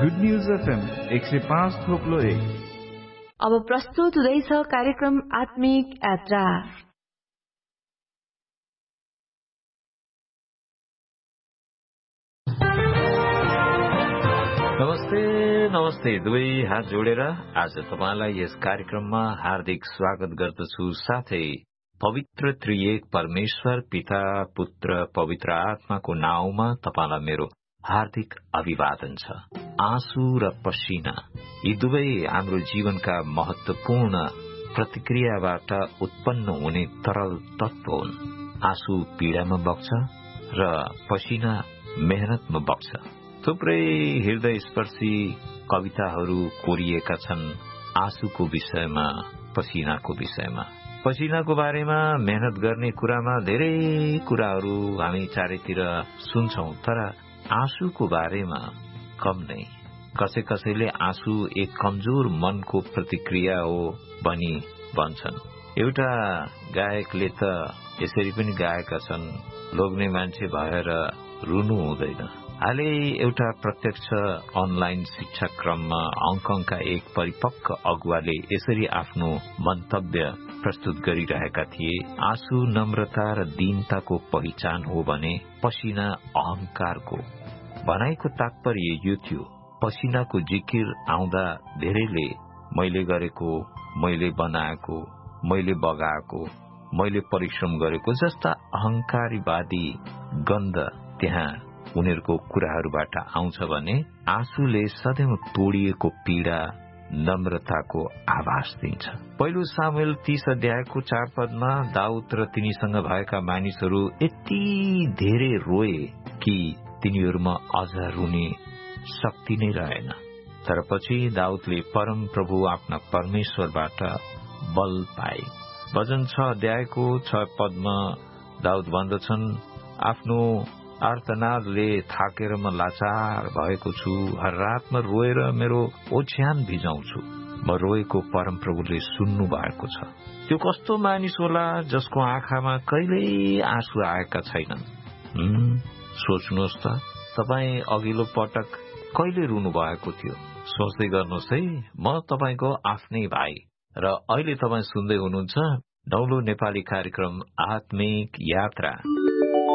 Good news FM 105.1। अब प्रस्तुत हुँदैछ कार्यक्रम आत्मिक यात्रा। नमस्ते दुवै हात जोडेर आज तपाईलाई यस कार्यक्रममा हार्दिक स्वागत गर्दछु। साथै पवित्र त्रिएक परमेश्वर पिता पुत्र पवित्र आत्माको नाउँमा तपाईलाई मेरो हार्दिक अभिवादन छ। आँसु र पसिना यी दुवै हाम्रो जीवनका महत्वपूर्ण प्रतिक्रियाबाट उत्पन्न हुने तरल तत्व हुन्। आँसु पीडामा बग्छ र पसिना मेहनतमा बग्छ। थुप्रै हृदय स्पर्शी कविताहरू कोरिएका छन् आँसुको विषयमा, पसिनाको विषयमा। पसिनाको बारेमा, मेहनत गर्ने कुरामा धेरै कुराहरू हामी चारैतिर सुन्छौं, तर आँसुको बारेमा कम नै। कसैले आँसु एक कमजोर मनको प्रतिक्रिया हो भनी भन्छन्। एउटा गायकले त यसरी पनि गाएका छन्, लोग्ने मान्छे भएर रुनु हुँदैन। हालै एउटा प्रत्यक्ष अनलाइन शिक्षा क्रममा हङकङका एक परिपक्व अगुवाले यसरी आफ्नो मन्तव्य प्रस्तुत गरिरहेका थिए। आँसु नम्रता र दीनताको पहिचान हो भने पसिना अहंकारको। भनाइको तात्पर्य यो थियो, पसिनाको जिकिर आउँदा धेरैले मैले गरेको, मैले बनाएको, मैले बगाएको, मैले परिश्रम गरेको जस्ता अहंकारीवादी गन्ध त्यहाँ उनीहरूको कुराहरूबाट आउँछ भने आँसुले सदैव तोडिएको पीडा, नम्रताको आभास दिन्छ। पहिलो सामुएल 30 अध्यायको 4 पदमा दाउद र तिनीसँग भएका मानिसहरू यति धेरै रोए कि तिनीहरूमा अझ रुने शक्ति नै रहेन। तर पछि दाउदले परम प्रभु आफ्ना परमेश्वरबाट बल पाए। भजन 6 अध्यायको 6 पदमा दाउद भन्दछन्, आफ्नो आर्तनादले थाकेर म लाचार भएको छु, हर रातमा रोएर मेरो ओछ्यान भिजाउँछु। म रोएको परम प्रभुले सुन्नु भएको छ। त्यो कस्तो मानिस होला जसको आँखामा कहिल्यै आँसु आएका छैनन्। सोच्नुहोस् त, तपाईँ अघिल्लो पटक कहिले रुनु भएको थियो? सोच्दै गर्नुहोस् है। म तपाईँको आफ्नै भाइ र अहिले तपाईँ सुन्दै हुनुहुन्छ नौलो नेपाली कार्यक्रम आत्मिक यात्रा।